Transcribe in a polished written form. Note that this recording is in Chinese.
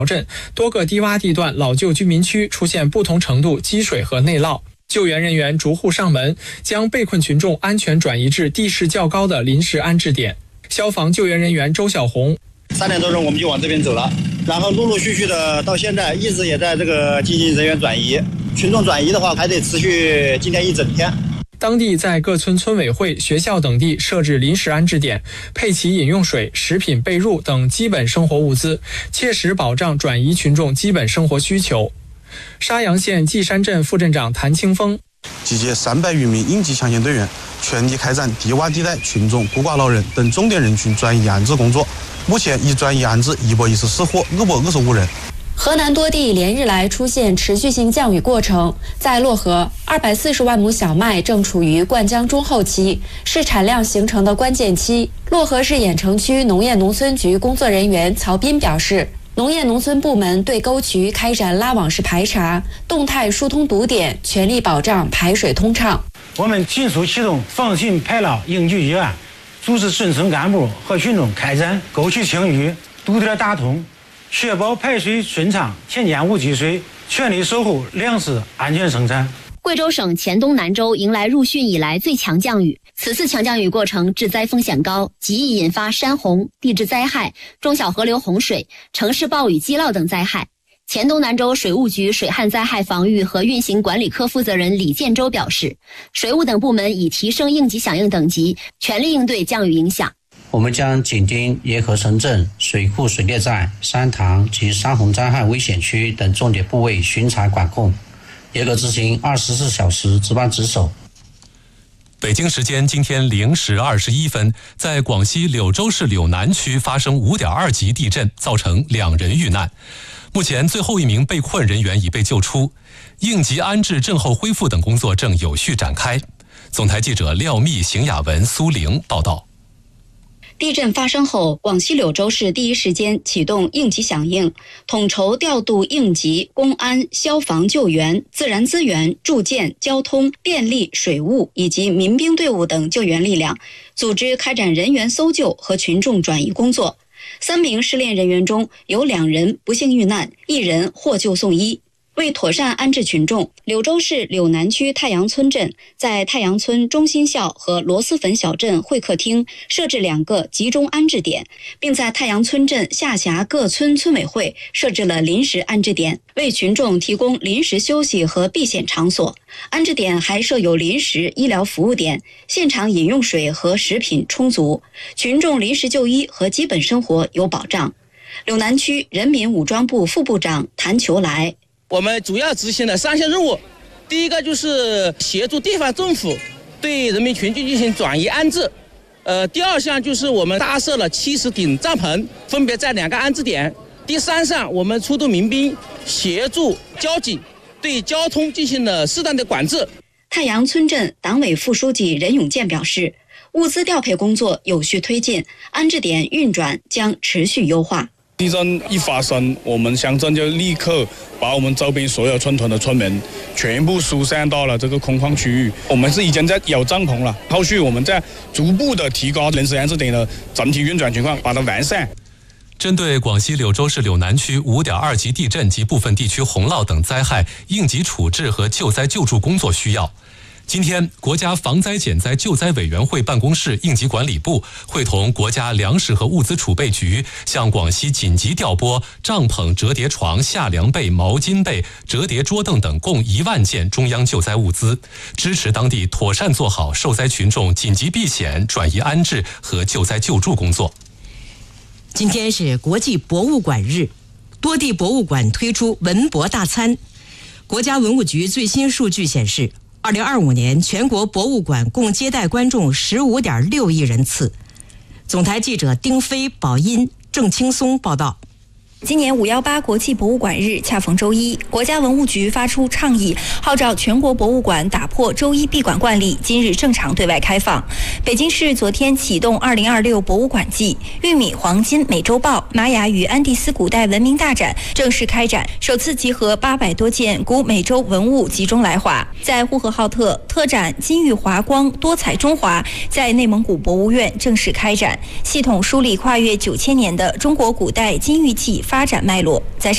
镇多个低洼地段老旧居民区出现不同程度积水和内涝，救援人员逐户上门，将被困群众安全转移至地势较高的临时安置点。消防救援人员周小红 ：3点多钟我们就往这边走了，然后陆陆续续的到现在一直也在这个进行人员转移。群众转移的话还得持续今天一整天。 当地在各村村委会、学校等地设置临时安置点，配齐饮用水、食品、被褥等基本生活物资，切实保障转移群众基本生活需求。沙洋县稷山镇副镇长谭清峰： 集结300余名应急响应队员，全力开展低洼地带群众、孤寡老人等重点人群转移安置工作。目前已转移安置114户225人。 河南多地连日来出现持续性降雨过程，在漯河，240万亩小麦正处于灌浆中后期，是产量形成的关键期。漯河市郾城区农业农村局工作人员曹斌表示，农业农村部门对沟渠开展拉网式排查，动态疏通堵点，全力保障排水通畅。 我们迅速启动放心排涝应急预案，组织村村干部和群众开展沟渠清淤、堵点打通，确保排水顺畅，田间无积水，全力守护粮食安全生产。 贵州省黔东南州迎来入汛以来最强降雨，此次强降雨过程致灾风险高，极易引发山洪、地质灾害、中小河流洪水、城市暴雨积涝等灾害。黔东南州水务局水旱灾害防御和运行管理科负责人李建洲表示，水务等部门已提升应急响应等级，全力应对降雨影响。 我们将紧盯沿河城镇、水库水裂带、山塘及山洪灾害危险区等重点部位巡查管控，严格执行24小时值班值守。 北京时间今天0时21分，在广西柳州市柳南区发生5.2级地震，造成2人遇难。目前最后一名被困人员已被救出，应急安置、震后恢复等工作正有序展开。总台记者廖密、邢雅文、苏玲报道。 地震发生后，广西柳州市第一时间启动应急响应，统筹调度应急、公安、消防救援、自然资源、住建、交通、电力、水务以及民兵队伍等救援力量，组织开展人员搜救和群众转移工作。3名失联人员中有2人不幸遇难，1人获救送医。为妥善安置群众，柳州市柳南区太阳村镇在太阳村中心校和螺蛳粉小镇会客厅设置2个集中安置点，并在太阳村镇下辖各村村委会设置了临时安置点，为群众提供临时休息和避险场所。安置点还设有临时医疗服务点，现场饮用水和食品充足，群众临时就医和基本生活有保障。柳南区人民武装部副部长谭求来： 我们主要执行了3项任务，第一个就是协助地方政府对人民群众进行转移安置，第2项就是我们搭设了70顶帐篷，分别在2个安置点。第3项，我们出动民兵协助交警对交通进行了适当的管制。 太阳村镇党委副书记任永健表示，物资调配工作有序推进，安置点运转将持续优化。 地震一发生，我们乡镇就立刻把我们周边所有村屯的村民全部疏散到了这个空旷区域。我们是已经在有帐篷了，后续我们在逐步的提高临时安置点的整体运转情况，把它完善。 针对广西柳州市柳南区5.2级地震及部分地区洪涝等灾害应急处置和救灾救助工作需要，今天，国家防灾减灾救灾委员会办公室应急管理部会同国家粮食和物资储备局向广西紧急调拨帐篷、折叠床、夏凉被、毛巾被、折叠桌凳等共1万件中央救灾物资，支持当地妥善做好受灾群众紧急避险、转移安置和救灾救助工作。 今天是国际博物馆日，多地博物馆推出文博大餐。国家文物局最新数据显示，2025年全国博物馆共接待观众15.6亿人次。总台记者丁飞、宝音、郑青松报道。 今年518国际博物馆日恰逢周一，国家文物局发出倡议，号召全国博物馆打破周一闭馆惯例，今日正常对外开放。北京市昨天启动2026博物馆季，玉米、黄金、美洲豹、玛雅与安第斯古代文明大展正式开展，首次集合800多件古美洲文物集中来华。在呼和浩特，特展金玉华光，多彩中华在内蒙古博物院正式开展，系统梳理跨越9000年的中国古代金玉器发展脉络。在